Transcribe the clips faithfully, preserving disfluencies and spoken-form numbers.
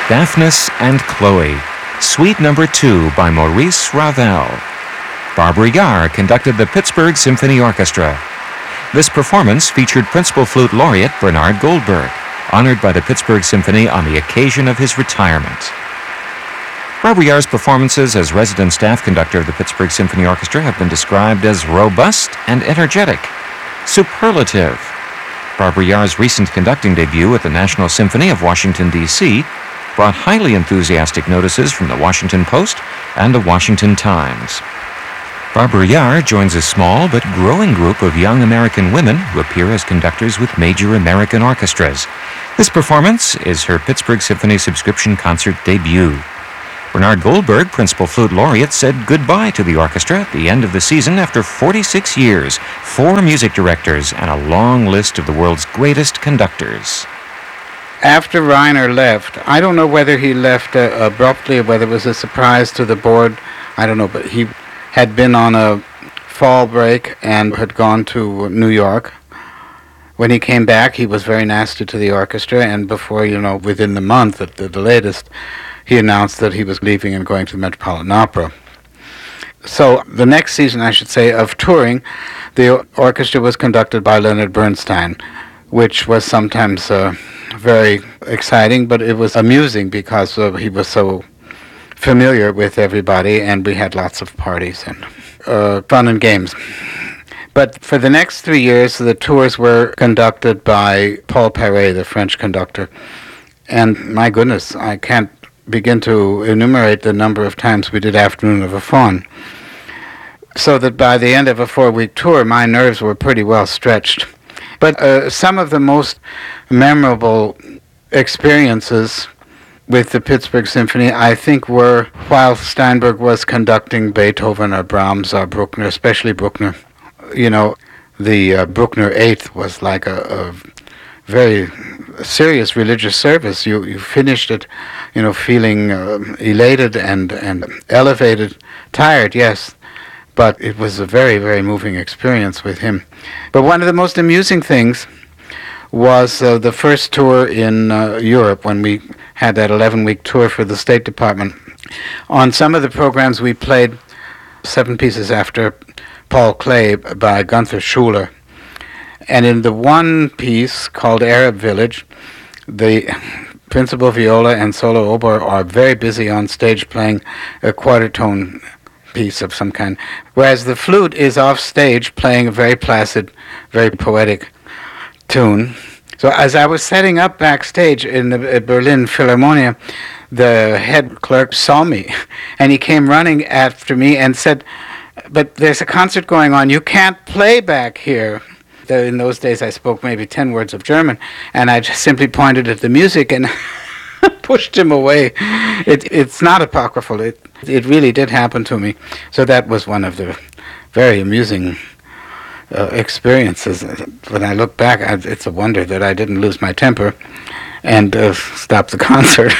Daphnis and Chloe, Suite Number two by Maurice Ravel. Barbara Yar conducted the Pittsburgh Symphony Orchestra. This performance featured Principal Flute Laureate Bernard Goldberg, honored by the Pittsburgh Symphony on the occasion of his retirement. Barbara Yar's performances as resident staff conductor of the Pittsburgh Symphony Orchestra have been described as robust and energetic, superlative. Barbara Yar's recent conducting debut at the National Symphony of Washington, D C brought highly enthusiastic notices from the Washington Post and the Washington Times. Barbara Yar joins a small but growing group of young American women who appear as conductors with major American orchestras. This performance is her Pittsburgh Symphony subscription concert debut. Bernard Goldberg, Principal Flute Laureate, said goodbye to the orchestra at the end of the season after forty-six years, four music directors, and a long list of the world's greatest conductors. After Reiner left, I don't know whether he left uh, abruptly or whether it was a surprise to the board. I don't know, but he had been on a fall break and had gone to New York. When he came back, he was very nasty to the orchestra, and before, you know, within the month at the, the latest, he announced that he was leaving and going to the Metropolitan Opera. So the next season, I should say, of touring, the orchestra was conducted by Leonard Bernstein, which was sometimes uh, very exciting, but it was amusing because uh, he was so familiar with everybody, and we had lots of parties and uh, fun and games. But for the next three years, the tours were conducted by Paul Paret, the French conductor. And my goodness, I can't begin to enumerate the number of times we did Afternoon of a Faun. So that by the end of a four-week tour, my nerves were pretty well stretched. But uh, some of the most memorable experiences with the Pittsburgh Symphony, I think, were while Steinberg was conducting Beethoven or Brahms or Bruckner, especially Bruckner. You know, the uh, Bruckner Eighth was like a, a very serious religious service. You you finished it, you know, feeling uh, elated and, and elevated, tired, yes, but it was a very, very moving experience with him. But one of the most amusing things was uh, the first tour in uh, Europe, when we had that eleven-week tour for the State Department. On some of the programs we played seven pieces after Paul Klee by Gunther Schuller. And in the one piece called Arab Village, the principal viola and solo oboe are very busy on stage playing a quarter tone piece of some kind, whereas the flute is off stage playing a very placid, very poetic tune. So as I was setting up backstage in the uh, Berlin Philharmonia, the head clerk saw me, and he came running after me and said, "But there's a concert going on, you can't play back here." In those days I spoke maybe ten words of German, and I just simply pointed at the music and pushed him away. It, it's not apocryphal, it, it really did happen to me. So that was one of the very amusing uh, experiences. When I look back, I, it's a wonder that I didn't lose my temper and uh, stop the concert.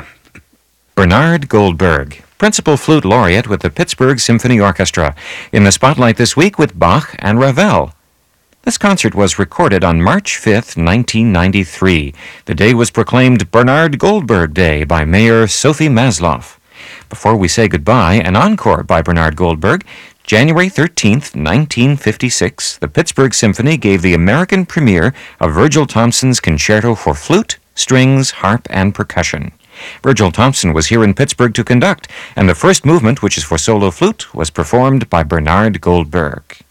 Bernard Goldberg, Principal Flute Laureate with the Pittsburgh Symphony Orchestra, in the spotlight this week with Bach and Ravel. This concert was recorded on March fifth, nineteen ninety-three. The day was proclaimed Bernard Goldberg Day by Mayor Sophie Masloff. Before we say goodbye, an encore by Bernard Goldberg. January thirteenth, nineteen fifty-six, the Pittsburgh Symphony gave the American premiere of Virgil Thomson's Concerto for Flute, Strings, Harp, and Percussion. Virgil Thomson was here in Pittsburgh to conduct, and the first movement, which is for solo flute, was performed by Bernard Goldberg.